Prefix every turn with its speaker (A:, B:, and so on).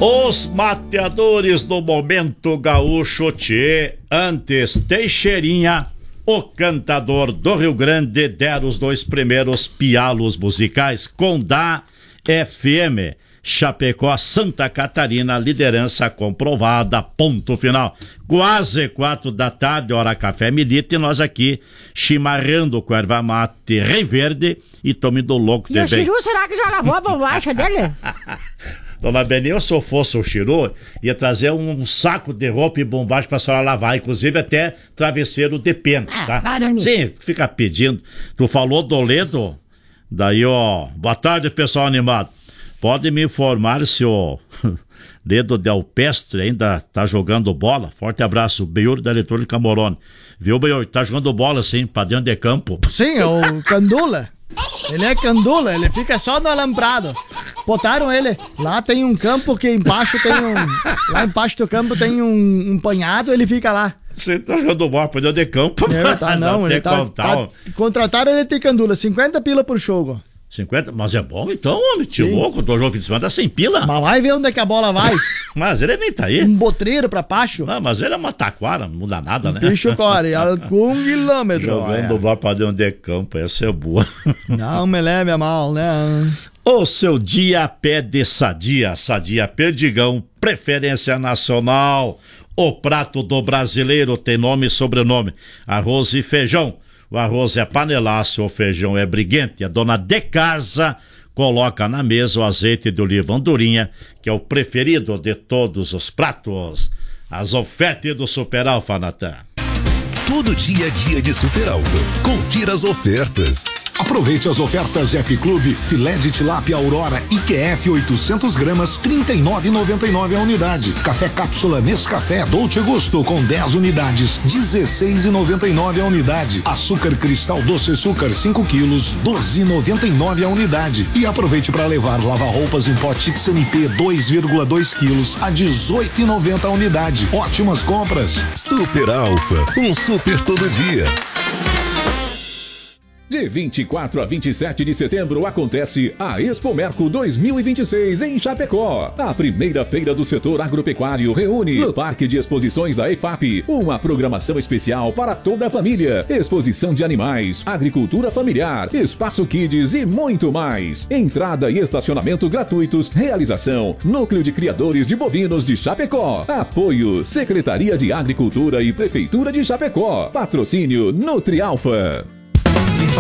A: Os mateadores do momento gaúcho tchê, antes Teixeirinha, o cantador do Rio Grande, deram os 2 primeiros pialos musicais com da FM. Chapecó, Santa Catarina, liderança comprovada, ponto final. Quase 4 da tarde, hora café milita, e nós aqui chimarrando com erva mate Rei Verde e tomando louco
B: de bem. E o Chiru, será que já lavou a bombacha dele?
A: Dona Beninha, se eu fosse o Chiru, ia trazer um saco de roupa e bombacha pra senhora lavar, inclusive até travesseiro de pena, tá?
B: Vai dormir.
A: Sim, fica pedindo. Tu falou do Ledo, daí ó, boa tarde pessoal animado. Pode me informar se o Ledo Del Pestre ainda tá jogando bola? Forte abraço, Beiur da Eletrônica Moroni. Viu, Beiur? Tá jogando bola sim, pra dentro de campo.
C: Sim, é o Candula. Ele é Candula, ele fica só no alambrado. Botaram ele, lá tem um campo que embaixo tem um... Lá embaixo do campo tem um panhado, ele fica lá.
A: Você tá jogando bola pra dentro de campo?
C: Não, ele tá... Contrataram ele de Candula, 50 pila por jogo.
A: 50? Mas é bom então, homem, tio louco, o jogo fim de semana tá sem pila.
C: Mas vai ver onde é que a bola vai.
A: Mas ele nem tá aí.
C: Um botreiro pra baixo.
A: Não, mas ele é uma taquara, não muda nada, né?
C: Bicho core, algum quilômetro.
A: Jogando bola pra dentro de campo, essa é boa.
C: Não me leve a mal, né?
A: O seu dia pede Sadia, Sadia Perdigão, preferência nacional. O prato do brasileiro tem nome e sobrenome, arroz e feijão. O arroz é panelaço, o feijão é briguente. A dona de casa coloca na mesa o azeite de oliva andorinha, que é o preferido de todos os pratos. As ofertas do Super Alfa, Natan.
D: Todo dia é dia de Super Alfa. Confira as ofertas.
E: Aproveite as ofertas Ep Clube, filé de tilápia Aurora IQF 800 gramas, R$ 39,99 a unidade. Café cápsula Nescafé Dolce Gusto com 10 unidades, R$ 16,99 a unidade. Açúcar cristal doce açúcar 5 quilos, R$ 12,99 a unidade. E aproveite para levar lava-roupas em pó Tix NP 2,2 quilos a R$ 18,90 a unidade. Ótimas compras.
D: Super Alfa, um super todo dia.
F: De 24 a 27 de setembro acontece a Expomerco 2026 em Chapecó. A primeira feira do setor agropecuário reúne no Parque de Exposições da EFAP uma programação especial para toda a família. Exposição de animais, agricultura familiar, espaço kids e muito mais. Entrada e estacionamento gratuitos. Realização: Núcleo de Criadores de Bovinos de Chapecó. Apoio: Secretaria de Agricultura e Prefeitura de Chapecó. Patrocínio Nutrialfa.